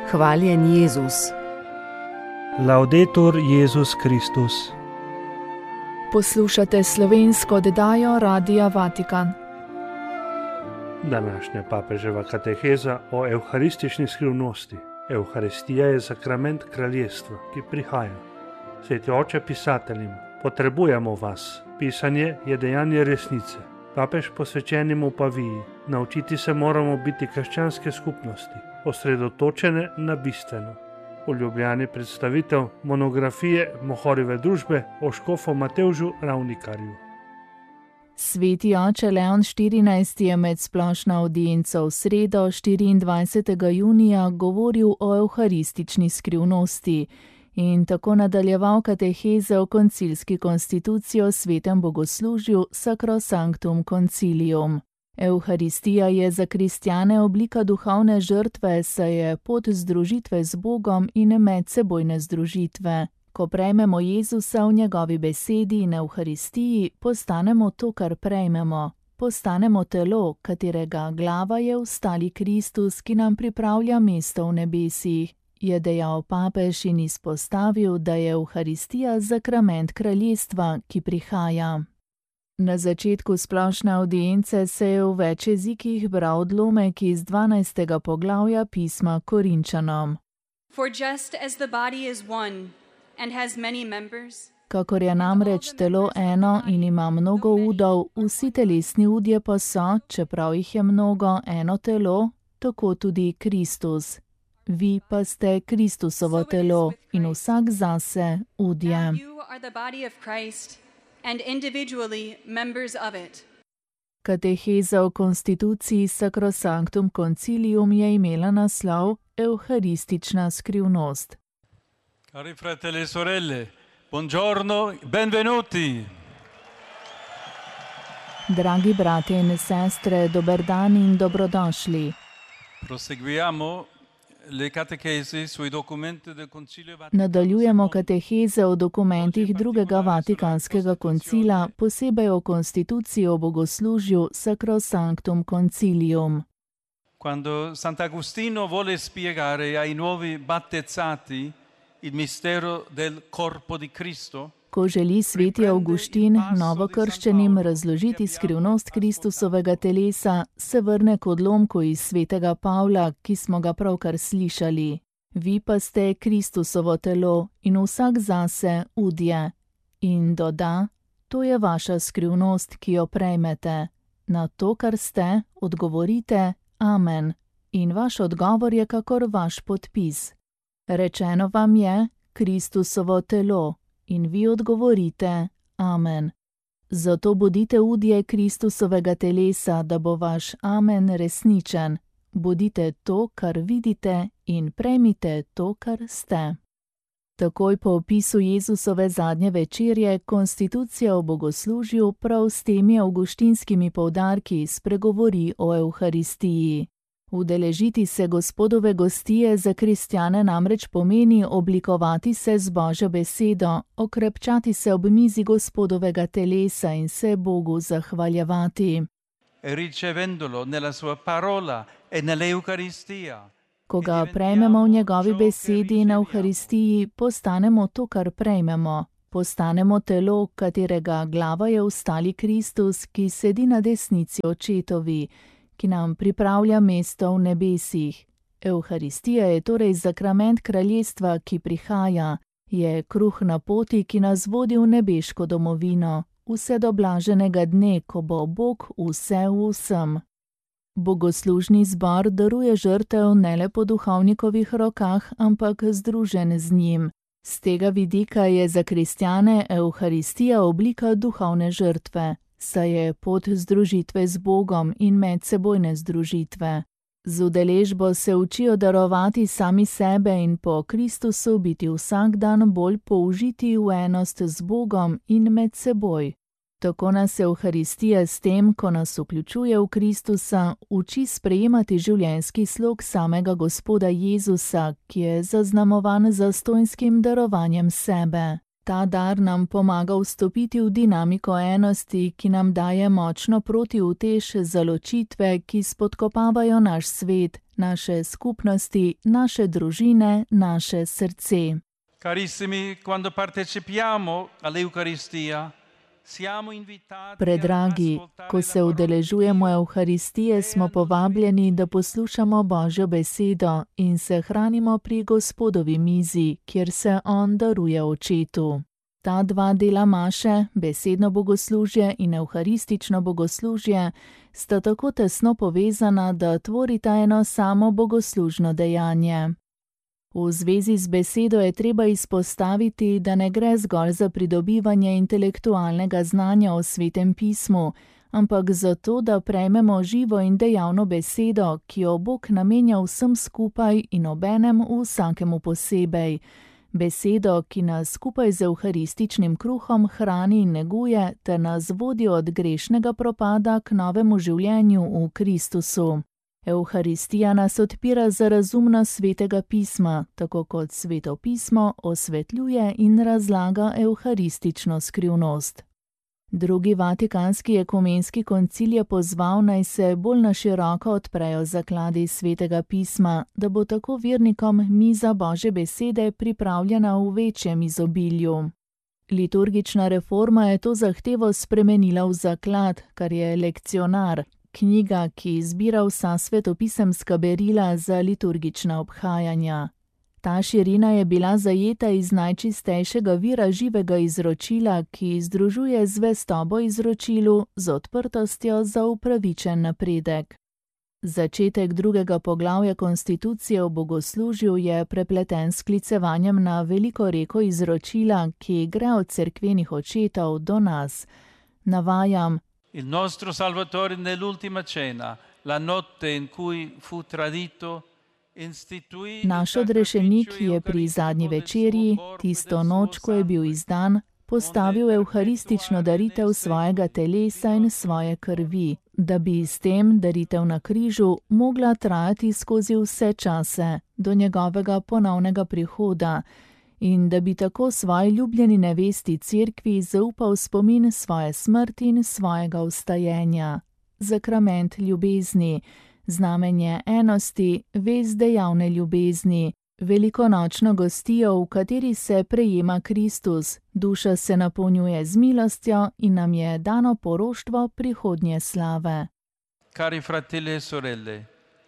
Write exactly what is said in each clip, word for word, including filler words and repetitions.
Hvaljen Jezus. Laudetur Jezus Kristus. Poslušate slovensko oddajo Radia Vatikan. Današnja papeževa kateheza o evharistični skrivnosti. Evharistija je sakrament kraljestva, ki prihaja. Sveti oče pisateljim, potrebujemo vas. Pisanje je dejanje resnice. Papež posvečenim v Paviji. Naučiti se moramo biti krščanske skupnosti, osredotočene na bistveno. V Ljubljani predstavitev monografije Mohorjeve družbe o škofu Matevžu Ravnikarju. Sveti oče Leon štirinajsti je med splošno avdienco v sredo štiriindvajsetega junija govoril o evharistični skrivnosti in tako nadaljeval kateheze o koncilski konstituciji o svetem bogoslužju Sacrosanctum Concilium. Evharistija je za kristjane oblika duhovne žrtve, saj je pot združitve z Bogom in medsebojne združitve. Ko prejmemo Jezusa v njegovi besedi in evharistiji, postanemo to, kar prejmemo. Postanemo telo, katerega glava je ostali Kristus, ki nam pripravlja mesto v nebesih, je dejal papež in izpostavil, da je evharistija sakrament kraljestva, ki prihaja. Na začetku splošne avdience se je v več jezikih bral odlomek iz dvanajstega poglavja pisma Korinčanom. For just as the body is one and has many members, Kakor je namreč telo eno in ima mnogo udov, vsi telesni udje pa so, čeprav jih je mnogo, eno telo, tako tudi Kristus. Vi pa ste Kristusovo telo in vsak zase udje. now you are the body of Christ and individually members of it. Kateheza o konstituciji Sacrosanctum Concilium je imela naslov Evharistična skrivnost. Cari fratelli e sorelle, buongiorno, benvenuti. Dragi bratje in sestre, dober dan in dobrodošli. Proseguiamo le catechesi sui documenti del Concilio Vaticano. Nadaljujemo kateheze o dokumentih drugega Vatikanskega koncila, posebej o konstituciji o bogoslužju Sacrosanctum Concilium. Quando Sant'Agostino vuole spiegare ai nuovi battezzati il mistero del corpo di Cristo, Ko želi sveti Avguštin novokrščenim razložiti skrivnost Kristusovega telesa, se vrne k odlomku iz svetega Pavla, ki smo ga pravkar slišali. Vi pa ste Kristusovo telo in vsak zase udje. In doda, to je vaša skrivnost, ki jo prejmete. Na to, kar ste, odgovorite amen. In vaš odgovor je kakor vaš podpis. Rečeno vam je Kristusovo telo. In vi odgovorite amen. Zato bodite udje Kristusovega telesa, da bo vaš amen resničen. Bodite to, kar vidite, in prejmite to, kar ste. Takoj po opisu Jezusove zadnje večerje, konstitucija o bogoslužju prav s temi avguštinskimi poudarki spregovori o evharistiji. Udeležiti se Gospodove gostije za kristjane namreč pomeni oblikovati se z Božjo besedo, okrepčati se ob mizi Gospodovega telesa in se Bogu zahvaljevati. e ricevendolo nella sua parola e nell'Eucaristia. Ko ga prejmemo v njegovi besedi in evharistiji, postanemo to, kar prejmemo. Postanemo telo, katerega glava je ostali Kristus, ki sedi na desnici očetovi, ki nam pripravlja mesto v nebesih. Evharistija je torej sakrament kraljestva, ki prihaja, je kruh na poti, ki nas vodi v nebeško domovino, vse do blaženega dne, ko bo Bog vse v vsem. Bogoslužni zbor daruje žrtev ne le po duhovnikovih rokah, ampak združen z njim. Z tega vidika je za kristjane evharistija oblika duhovne žrtve, saj je pot združitve z Bogom in medsebojne združitve. Z udeležbo se učijo darovati sami sebe in po Kristusu biti vsak dan bolj použiti v enost z Bogom in med seboj. Tako nas evharistija s tem, ko nas vključuje v Kristusa, uči sprejemati življenjski slog samega Gospoda Jezusa, ki je zaznamovan zastojnskim darovanjem sebe. Ta dar nam pomaga vstopiti v dinamiko enosti, ki nam daje močno protiutež za ločitve, ki spodkopavajo naš svet, naše skupnosti, naše družine, naše srce. Carissimi, quando partecipiamo all'Eucaristia, Predragi, ko se udeležujemo Evharistije, smo povabljeni, da poslušamo Božjo besedo in se hranimo pri Gospodovi mizi, kjer se On daruje Očetu. Ta dva dela maše, besedno bogoslužje in evharistično bogoslužje, sta tako tesno povezana, da tvorita eno samo bogoslužno dejanje. V zvezi z besedo je treba izpostaviti, da ne gre zgolj za pridobivanje intelektualnega znanja o Svetem pismu, ampak za to, da prejmemo živo in dejavno besedo, ki jo Bog namenja vsem skupaj in obenem vsakemu posebej. Besedo, ki nas skupaj z evharističnim kruhom hrani in neguje, ter nas vodi od grešnega propada k novemu življenju v Kristusu. Evharistija nas odpira za razumnost Svetega pisma, tako kot Sveto pismo osvetljuje in razlaga evharistično skrivnost. Drugi vatikanski ekumenski koncil je pozval, naj se bolj na široko odprejo zakladi Svetega pisma, da bo tako vernikom miza Božje besede pripravljena v večjem izobilju. Liturgična reforma je to zahtevo spremenila v zaklad, kar je lekcionar, knjiga, ki zbira vsa svetopisemska berila za liturgična obhajanja. Ta širina je bila zajeta iz najčistejšega vira živega izročila, ki združuje zvestobo izročilu z odprtostjo za upravičen napredek. Začetek drugega poglavja konstitucije v bogoslužju je prepleten s sklicevanjem na veliko reko izročila, ki gre od cerkvenih očetov do nas. Navajam: Il nostro Salvatore nell'ultima cena, la notte in cui fu tradito, instituì Naš odrešenik je pri zadnji večerji, tisto noč, ko je bil izdan, postavil evharistično daritev svojega telesa in svoje krvi, da bi s tem daritev na križu mogla trajati skozi vse čase, do njegovega ponovnega prihoda, in da bi tako svoji ljubljeni nevesti Cerkvi zaupal spomin svoje smrti in svojega vstajenja. Zakrament ljubezni, znamenje enosti, vest dejavne ljubezni, velikonočno gostijo, v kateri se prejema Kristus, duša se napolnjuje z milostjo in nam je dano poroštvo prihodnje slave. Cari fratelli e sorelle,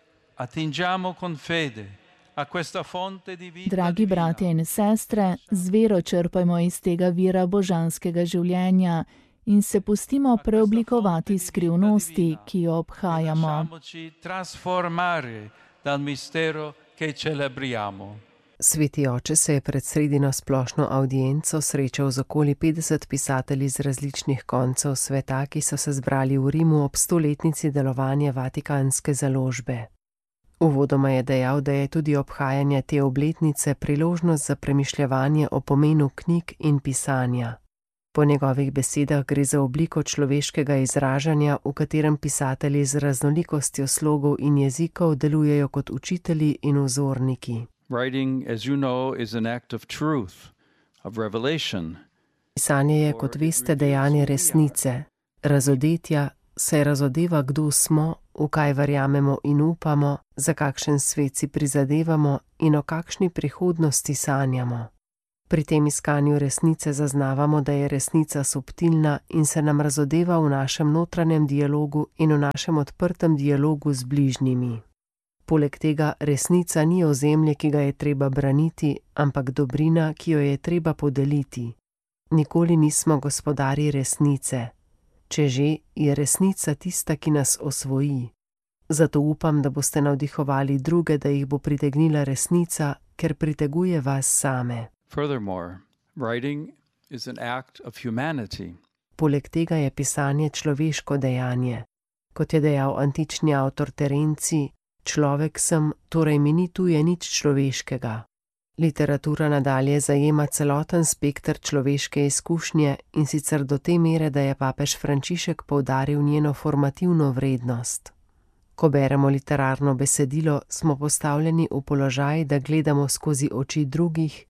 attingiamo con fede a questa fonte di vita Dragi divina. bratje in sestre, z vero črpajmo iz tega vira božanskega življenja in se pustimo preoblikovati skrivnosti, ki jo obhajamo. Lasciamoci trasformare dal mistero che celebriamo. Sveti oče se je pred sredino splošno avdienco srečal z okoli petdeset pisatelji z različnih koncev sveta, ki so se zbrali v Rimu ob stoletnici delovanja Vatikanske založbe. Uvodoma je dejal, da je tudi obhajanje te obletnice priložnost za premišljevanje o pomenu knjig in pisanja. Po njegovih besedah gre za obliko človeškega izražanja, v katerem pisatelji z raznolikostjo slogov in jezikov delujejo kot učitelji in vzorniki. Writing, as you know, is an act of truth, of revelation. Pisanje je, kot veste, dejanje resnice, razodetja, se razodeva, kdo smo, v kaj verjamemo in upamo, za kakšen svet si prizadevamo in o kakšni prihodnosti sanjamo. Pri tem iskanju resnice zaznavamo, da je resnica subtilna in se nam razodeva v našem notranjem dialogu in v našem odprtem dialogu z bližnjimi. Poleg tega resnica ni ozemlje, ki ga je treba braniti, ampak dobrina, ki jo je treba podeliti. Nikoli nismo gospodarji resnice. Če že, je resnica tista, ki nas osvoji. Zato upam, da boste navdihovali druge, da jih bo pritegnila resnica, ker priteguje vas same. Furthermore, writing is an act of humanity. Poleg tega je pisanje človeško dejanje. Kot je dejal antični avtor Terenci, človek sem, torej mi ni tuje nič človeškega. Literatura nadalje zajema celoten spekter človeške izkušnje in sicer do te mere, da je papež Frančišek poudaril njeno formativno vrednost. Ko beremo literarno besedilo, smo postavljeni v položaj, da gledamo skozi oči drugih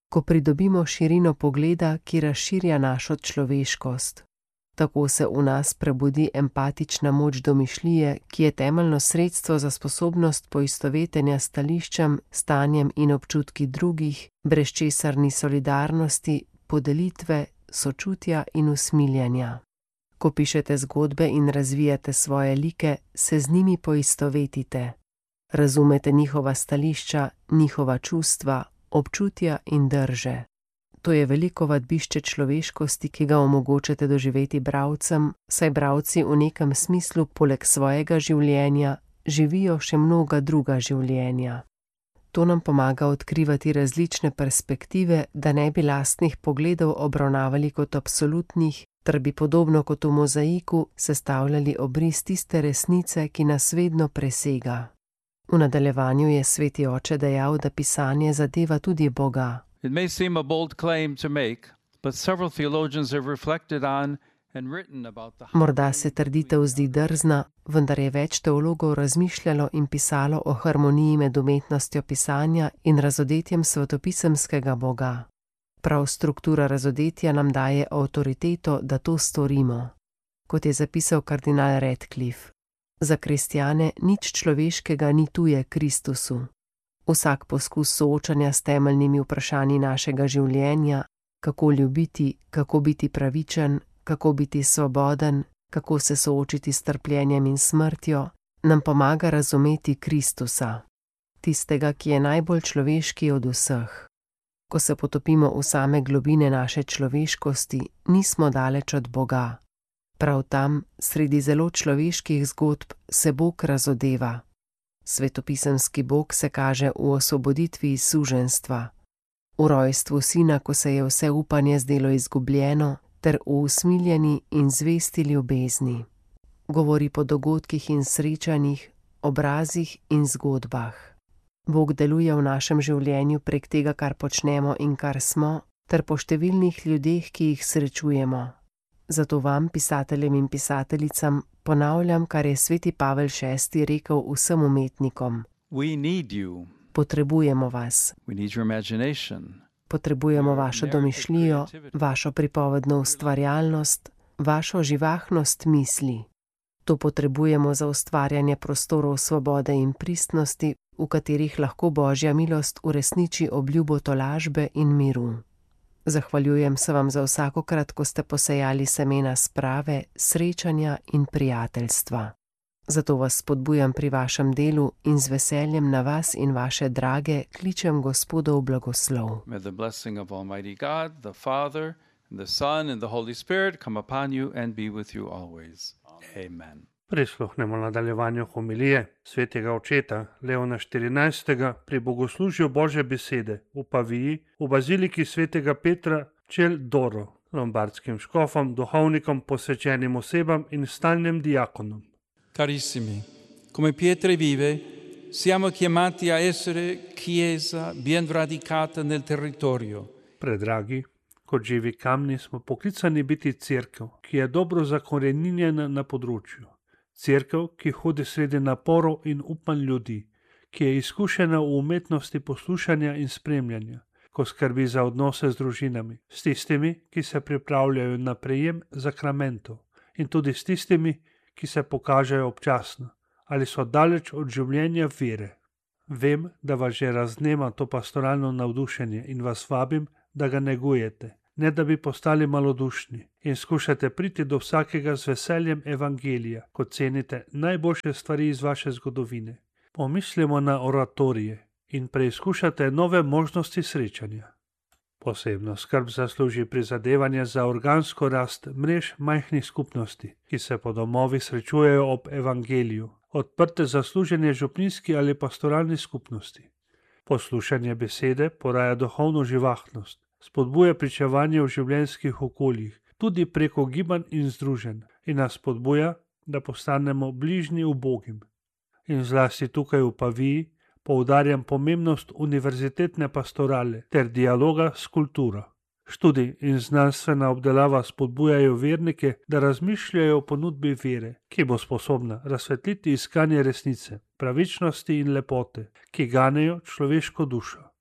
ko pridobimo širino pogleda, ki razširja našo človeškost. Tako se v nas prebudi empatična moč domišljije, ki je temeljno sredstvo za sposobnost poistovetenja stališčem, stanjem in občutki drugih, brez česar ni solidarnosti, podelitve, sočutja in usmiljanja. Ko pišete zgodbe in razvijate svoje like, se z njimi poistovetite. Razumete njihova stališča, njihova čustva, občutja in drže. To je veliko vadbišče človeškosti, ki ga omogočate doživeti bralcem, saj bralci v nekem smislu poleg svojega življenja živijo še mnoga druga življenja. To nam pomaga odkrivati različne perspektive, da ne bi lastnih pogledov obravnavali kot absolutnih, ter bi podobno kot v mozaiku sestavljali obris tiste resnice, ki nas vedno presega. V nadaljevanju je sveti oče dejal, da pisanje zadeva tudi Boga. It may seem a bold claim to make, but several theologians have reflected on and written about the Morda se trditev zdi drzna, vendar je več teologov razmišljalo in pisalo o harmoniji med umetnostjo pisanja in razodetjem svetopisemskega Boga. Prav struktura razodetja nam daje avtoriteto, da to storimo. Kot je zapisal kardinal Radcliffe, za kristjane nič človeškega ni tuje Kristusu. Vsak poskus soočanja s temeljnimi vprašanji našega življenja, kako ljubiti, kako biti pravičen, kako biti svoboden, kako se soočiti s trpljenjem in smrtjo, nam pomaga razumeti Kristusa, tistega, ki je najbolj človeški od vseh. Ko se potopimo v same globine naše človeškosti, nismo daleč od Boga. Prav tam, sredi zelo človeških zgodb, se Bog razodeva. Svetopisemski Bog se kaže v osvoboditvi iz suženjstva, v rojstvu sina, ko se je vse upanje zdelo izgubljeno, ter v usmiljeni in zvesti ljubezni. Govori po dogodkih in srečanjih, obrazih in zgodbah. Bog deluje v našem življenju prek tega, kar počnemo in kar smo, ter po številnih ljudeh, ki jih srečujemo. Zato vam, pisateljem in pisateljicam, ponavljam, kar je sveti Pavel šesti rekel vsem umetnikom. We need you. Potrebujemo vas. We need your imagination. Potrebujemo vašo domišljijo, vašo pripovedno ustvarjalnost, vašo živahnost misli. To potrebujemo za ustvarjanje prostorov svobode in pristnosti, v katerih lahko Božja milost uresniči obljubo tolažbe in miru. Zahvaljujem se vam za vsakokrat, ko ste posejali semena sprave, srečanja in prijateljstva. Zato vas spodbujam pri vašem delu in z veseljem na vas in vaše drage kličem Gospodov blagoslov. May the blessing of Almighty God, the Father, and the Son, and the Holy Spirit come upon you and be with you always. Amen. Prisluhnemo nadaljevanju homilije svetega očeta Leona štirinajstega pri bogoslužju Božje besede v Paviji v baziliki svetega Petra Čel Doro, lombardskim škofom, duhovnikom, posvečenim osebam in stalnim diakonom. Carissimi, come pietre vive, siamo chiamati a essere chiesa ben radicata nel territorio. Predragi, kot živi kamni smo poklicani biti cerkev, ki je dobro zakoreninjena na področju. Cerkev, ki hodi sredi naporov in upanj ljudi, ki je izkušena v umetnosti poslušanja in spremljanja, ko skrbi za odnose z družinami, s tistimi, ki se pripravljajo na prejem zakramentov in tudi s tistimi, ki se pokažejo občasno ali so daleč od življenja vere. Vem, da vas že raznema to pastoralno navdušenje in vas vabim, da ga negujete, ne da bi postali malodušni in skušate priti do vsakega z veseljem evangelija, ko cenite najboljše stvari iz vaše zgodovine. Pomislimo na oratorije in preizkušate nove možnosti srečanja. Posebno skrb zasluži prizadevanje za organsko rast mrež majhnih skupnosti, ki se po domovih srečujejo ob evangeliju, odprte za služenje župnijski ali pastoralni skupnosti. Poslušanje besede poraja duhovno živahnost, spodbuja pričevanje v življenjskih okoljih, tudi preko gibanj in združenj, in nas spodbuja, da postanemo bližnji ubogim. In zlasti tukaj v Paviji poudarjam pomembnost univerzitetne pastorale ter dialoga s kulturo. Študij in znanstvena obdelava spodbujajo vernike, da razmišljajo o ponudbi vere, ki bo sposobna razsvetliti iskanje resnice, pravičnosti in lepote, ki ganejo človeško dušo.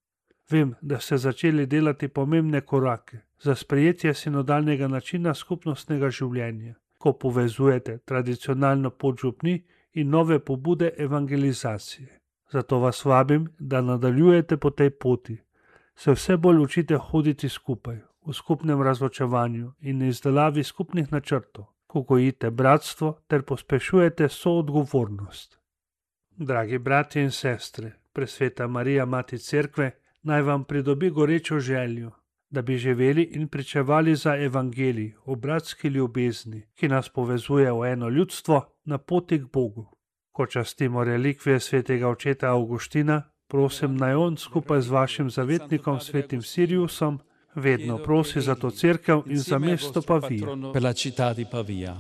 Vem, da ste začeli delati pomembne korake za sprejetje sinodalnega načina skupnostnega življenja, ko povezujete tradicionalno pot župnij in nove pobude evangelizacije. Zato vas vabim, da nadaljujete po tej poti, se vse bolj učite hoditi skupaj, v skupnem razločevanju in izdelavi skupnih načrtov, ko gojite bratstvo ter pospešujete soodgovornost. Dragi bratje in sestre, presveta Marija, Mati Cerkve, naj vam pridobi gorečo željo, da bi živeli in pričevali za evangelij o bratski ljubezni, ki nas povezuje v eno ljudstvo na poti k Bogu. Ko častimo relikvije svetega očeta Avguština, prosim naj on skupaj z vašim zavetnikom svetim Siriusom vedno prosi za to cerkev in za mesto Pavija.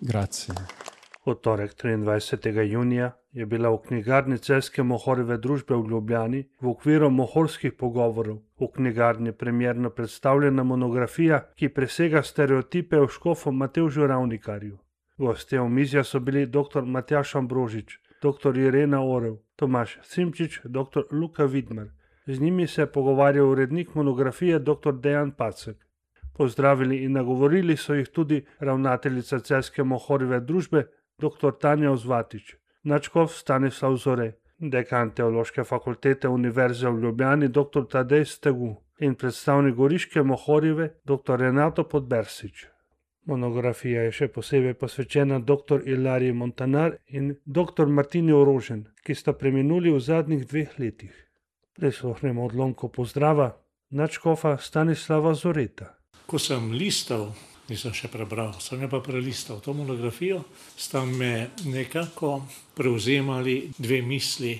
V torek triindvajsetega junija je bila v knjigarni Celjske Mohorjeve družbe v Ljubljani v okviru Mohorskih pogovorov v knjigarni premierno predstavljena monografija, ki presega stereotipe o škofu Matevžu Ravnikarju. Gostje omizja so bili dr. Matjaž Ambrožič, dr. Irena Orel, Tomaž Simčič, dr. Luka Vidmar. Z njimi se je pogovarjal urednik monografije dr. Dejan Pacek. Pozdravili in nagovorili so jih tudi ravnateljica Celjske Mohorjeve družbe dr. Tanja Ozvatič, nadškof Stanislav Zore, dekan Teološke fakultete Univerze v Ljubljani dr. Tadej Stegu in predstavnik Goriške Mohorjeve dr. Renato Podbersič. Monografija je še posebej posvečena dr. Ilariji Montanar in dr. Martini Orožen, ki sta preminuli v zadnjih dveh letih. Prisluhnemo odlomku pozdrava nadškofa Stanislava Zoreta. Ko sem listal, nisem še prebral, sem jo pa prelistal to monografijo, sta me nekako prevzemali dve misli,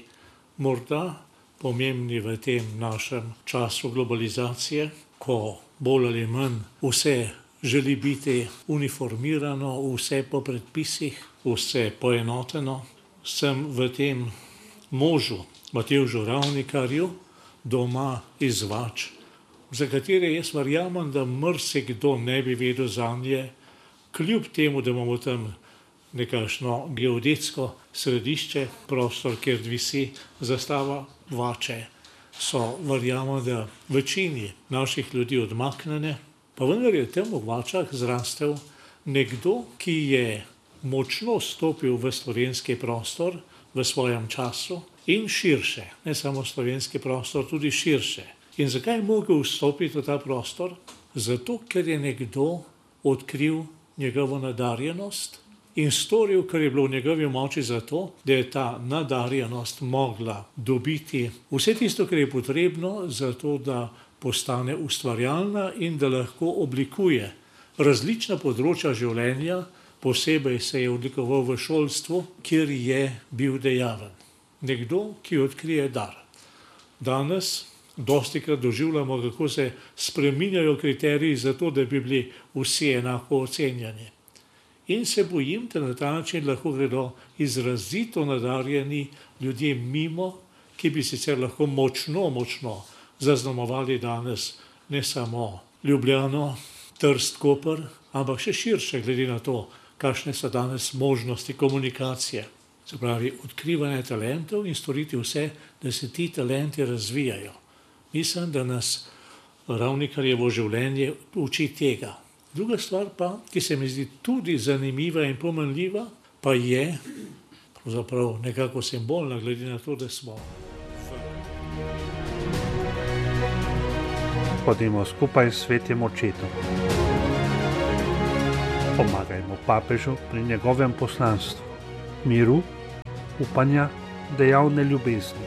morda pomembni v tem našem času globalizacije, ko bolj ali manj vse želi biti uniformirano, vse po predpisih, vse poenoteno. Sem v tem možu, Matevžu Ravnikarju, doma izvač, za katere jaz verjamem, da marsikdo ne bi vedel zanje, kljub temu, da imamo tam nekakšno geodetsko središče, prostor, kjer visi zastava Vače, so verjamem, da večini naših ljudi odmaknjene, pa vendar je tam v Vačah zrastel nekdo, ki je močno stopil v slovenski prostor v svojem času in širše, ne samo slovenski prostor, tudi širše. In zakaj je mogel vstopiti v ta prostor? Zato, ker je nekdo odkril njegovo nadarjenost in storil, kar je bilo v njegovi moči za to, da je ta nadarjenost mogla dobiti vse tisto, kar je potrebno za to, da postane ustvarjalna in da lahko oblikuje različna področja življenja, posebej se je odlikoval v šolstvu, kjer je bil dejaven. Nekdo, ki odkrije dar. Danes dostikrat doživljamo, kako se spreminjajo kriteriji za to, da bi bili vsi enako ocenjeni. In se bojim, da na ta način lahko gredo izrazito nadarjeni ljudje mimo, ki bi sicer lahko močno, močno zaznamovali danes ne samo Ljubljano, Trst, Koper, ampak še širše glede na to, kakšne so danes možnosti komunikacije. Se pravi, odkrivanje talentov in storiti vse, da se ti talenti razvijajo. Mislim, da nas Ravnikarjevo življenje uči tega. Druga stvar pa, ki se mi zdi tudi zanimiva in pomenljiva, pa je pravzaprav nekako simbolna, glede na to, da smo. Hodimo skupaj s svetim očetom. Pomagajmo papežu pri njegovem poslanstvu. Miru, upanja, dejavne ljubezni.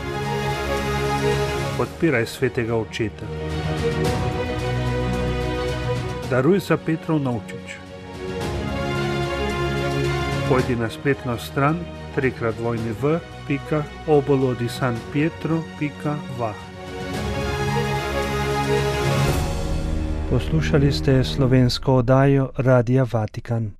Podpiraj svetega očeta. Daruj za Petrov Novčič. Pojdi na spletno stran trikrat dvojni v pika obolo di San Pietro pika va. Poslušali ste slovensko oddajo Radia Vatikan.